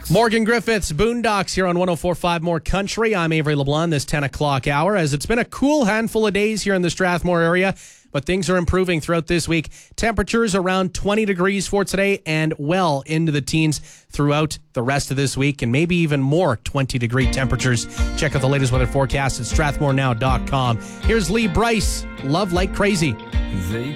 Morgan Griffiths, Boondocks here on 104.5 More Country. I'm Avery LeBlanc this 10 o'clock hour, as it's been a cool handful of days here in the Strathmore area, but things are improving throughout this week. Temperatures around 20 degrees for today and well into the teens throughout the rest of this week, and maybe even more 20-degree temperatures. Check out the latest weather forecast at strathmorenow.com. Here's Lee Bryce, Love Like Crazy.